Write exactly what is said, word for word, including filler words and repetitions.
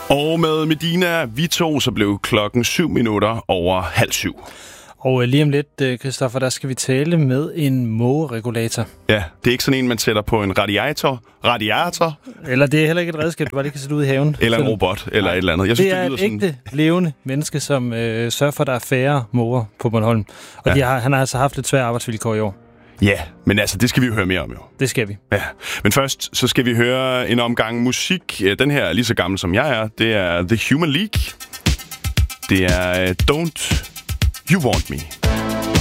Og med Medina, vi to, så blev klokken syv minutter over halv syv. Og lige om lidt, Christoffer, der skal vi tale med en mågeregulator. Ja, det er ikke sådan en, man sætter på en radiator. Radiator. Eller det er heller ikke et redskab, du bare lige kan sætte ud i haven. Eller en robot, eller et eller andet. Jeg synes, det er det lyder et ægte, sådan... levende menneske, som øh, sørger for, at der er færre måger på Bornholm. Og ja. de har, han har altså haft lidt svære arbejdsvilkår i år. Ja, men altså, det skal vi jo høre mere om jo. Det skal vi. Ja, men først, så skal vi høre en omgang musik. Den her er lige så gammel, som jeg er. Det er The Human League. Det er Don't You Want Me.